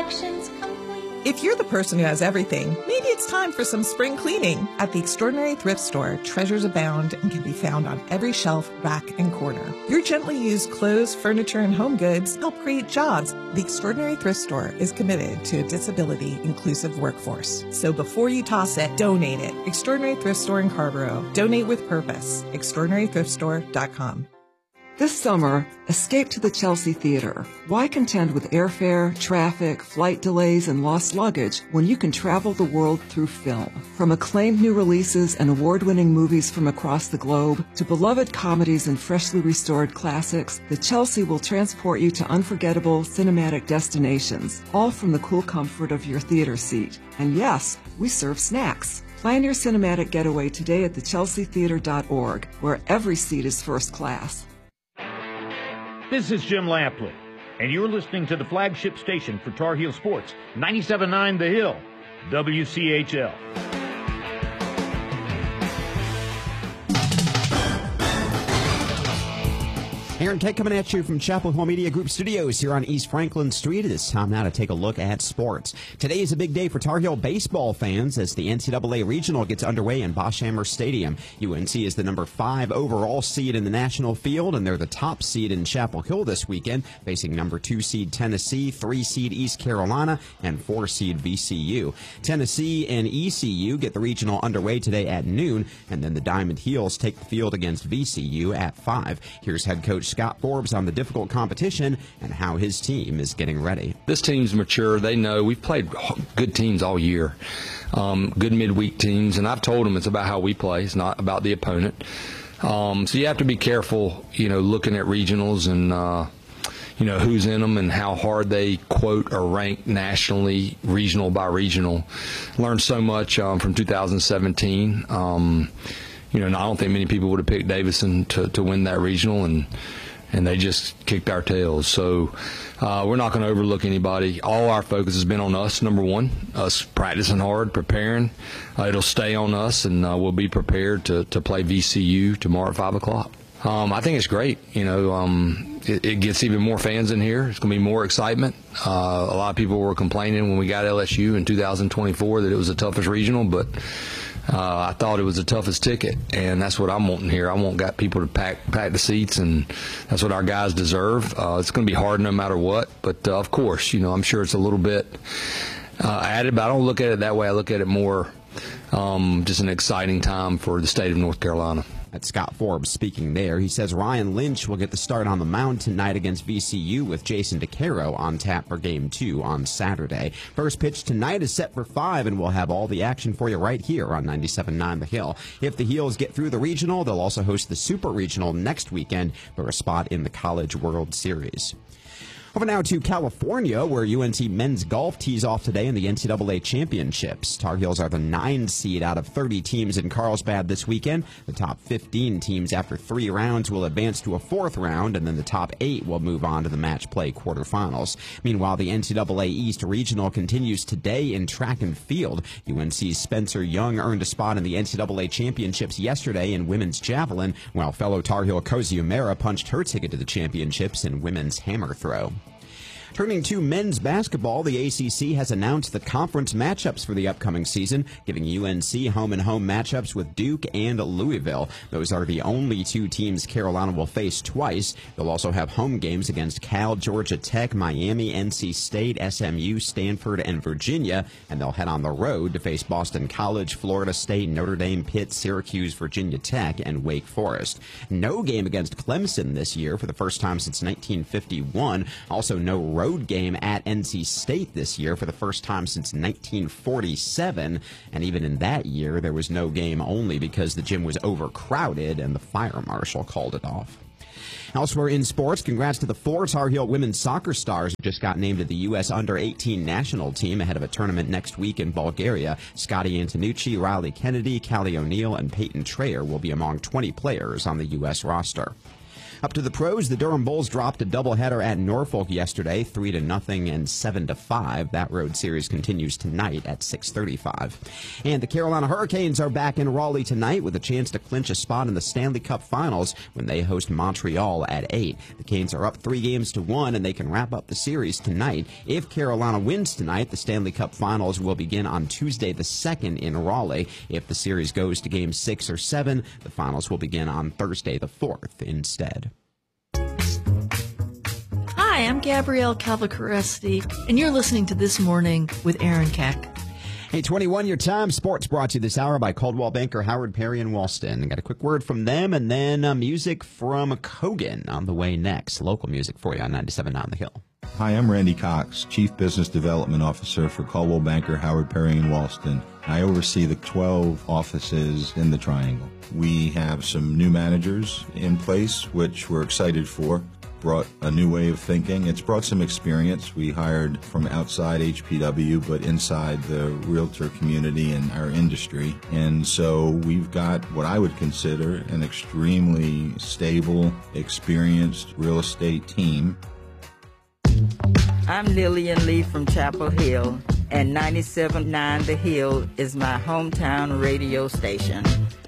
selections complete. If you're the person who has everything, maybe it's time for some spring cleaning. At the Extraordinary Thrift Store, treasures abound and can be found on every shelf, rack, and corner. Your gently used clothes, furniture, and home goods help create jobs. The Extraordinary Thrift Store is committed to a disability-inclusive workforce. So before you toss it, donate it. Extraordinary Thrift Store in Carrboro. Donate with purpose. ExtraordinaryThriftStore.com. This summer, escape to the Chelsea Theater. Why contend with airfare, traffic, flight delays, and lost luggage when you can travel the world through film? From acclaimed new releases and award-winning movies from across the globe to beloved comedies and freshly restored classics, the Chelsea will transport you to unforgettable cinematic destinations, all from the cool comfort of your theater seat. And yes, we serve snacks. Plan your cinematic getaway today at thechelseatheater.org, where every seat is first class. This is Jim Lampley, and you're listening to the flagship station for Tar Heel Sports, 97.9 The Hill, WCHL. Aaron Kate coming at you from Chapel Hill Media Group Studios here on East Franklin Street. It is time now to take a look at sports. Today is a big day for Tar Heel baseball fans as the NCAA Regional gets underway in Boschhammer Stadium. UNC is the number 5 overall seed in the national field, and they're the top seed in Chapel Hill this weekend, facing number 2 seed Tennessee, 3 seed East Carolina, and 4 seed VCU. Tennessee and ECU get the regional underway today at noon, and then the Diamond Heels take the field against VCU at 5. Here's head coach Scott Forbes on the difficult competition and how his team is getting ready. This team's mature. They know we've played good teams all year, good midweek teams, and I've told them it's about how we play. It's not about the opponent. So you have to be careful, looking at regionals and, who's in them and how hard they quote or rank nationally, regional by regional. Learned so much from 2017. I don't think many people would have picked Davison to win that regional, and they just kicked our tails. So we're not going to overlook anybody. All our focus has been on us, number one, us practicing hard, preparing. It'll stay on us, and we'll be prepared to play VCU tomorrow at 5 o'clock. I think it's great. It gets even more fans in here. It's going to be more excitement. A lot of people were complaining when we got LSU in 2024 that it was the toughest regional, but I thought it was the toughest ticket, and that's what I'm wanting here. I want people to pack the seats, and that's what our guys deserve. It's going to be hard no matter what, but of course, I'm sure it's a little bit added, but I don't look at it that way. I look at it more just an exciting time for the state of North Carolina. That's Scott Forbes speaking there. He says Ryan Lynch will get the start on the mound tonight against VCU with Jason DeCaro on tap for Game 2 on Saturday. First pitch tonight is set for 5, and we'll have all the action for you right here on 97.9 The Hill. If the Heels get through the regional, they'll also host the Super Regional next weekend for a spot in the College World Series. Over now to California, where UNC men's golf tees off today in the NCAA Championships. Tar Heels are the 9 seed out of 30 teams in Carlsbad this weekend. The top 15 teams after 3 rounds will advance to a 4th round, and then the top 8 will move on to the match play quarterfinals. Meanwhile, the NCAA East Regional continues today in track and field. UNC's Spencer Young earned a spot in the NCAA Championships yesterday in women's javelin, while fellow Tar Heel Cozy O'Mara punched her ticket to the championships in women's hammer throw. Turning to men's basketball, the ACC has announced the conference matchups for the upcoming season, giving UNC home-and-home matchups with Duke and Louisville. Those are the only 2 teams Carolina will face twice. They'll also have home games against Cal, Georgia Tech, Miami, NC State, SMU, Stanford, and Virginia, and they'll head on the road to face Boston College, Florida State, Notre Dame, Pitt, Syracuse, Virginia Tech, and Wake Forest. No game against Clemson this year for the first time since 1951. Also no road game at NC State this year for the first time since 1947, and even in that year there was no game only because the gym was overcrowded and the fire marshal called it off. Elsewhere in sports, congrats to the 4 Tar Heel women's soccer stars who just got named to the U.S. Under-18 national team ahead of a tournament next week in Bulgaria. Scotty Antonucci, Riley Kennedy, Callie O'Neill, and Peyton Trayer will be among 20 players on the U.S. roster. Up to the pros, the Durham Bulls dropped a doubleheader at Norfolk yesterday, 3-0 and 7-5. That road series continues tonight at 6:35. And the Carolina Hurricanes are back in Raleigh tonight with a chance to clinch a spot in the Stanley Cup Finals when they host Montreal at 8. The Canes are up 3-1, and they can wrap up the series tonight. If Carolina wins tonight, the Stanley Cup Finals will begin on Tuesday the 2nd in Raleigh. If the series goes to Game 6 or 7, the finals will begin on Thursday the 4th instead. Hi, I'm Gabrielle Calvacaresti, and you're listening to This Morning with Aaron Keck. Hey, 21 Your Time Sports brought to you this hour by Coldwell Banker, Howard Perry, and Walston. Got a quick word from them, and then music from Kogan on the way next. Local music for you on 97.9 The Hill. Hi, I'm Randy Cox, Chief Business Development Officer for Coldwell Banker, Howard Perry, and Walston. I oversee the 12 offices in the Triangle. We have some new managers in place, which we're excited for. Brought a new way of thinking. It's brought some experience. We hired from outside HPW, but inside the realtor community and our industry. And so we've got what I would consider an extremely stable, experienced real estate team. I'm Lillian Lee from Chapel Hill, and 97.9 The Hill is my hometown radio station.